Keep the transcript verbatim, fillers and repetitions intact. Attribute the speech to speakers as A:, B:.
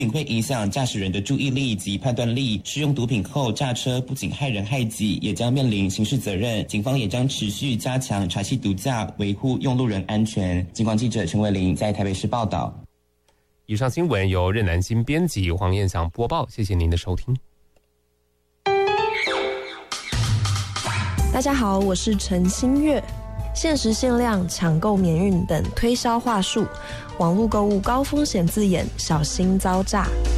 A: 会影响驾驶人的注意力及判断力。使用毒品后驾车不仅害人害己，也将面临刑事责任。警方也将持续加强查缉毒驾，维护用路人安全。警广记者陈伟玲在台北市报道。
B: 以上新闻由任南新编辑，黄燕祥播报。谢谢您的收听。
C: 大家好，我是陈新月。限时限量、抢购免运等推销话术，网络购物高风险字眼，小心遭诈。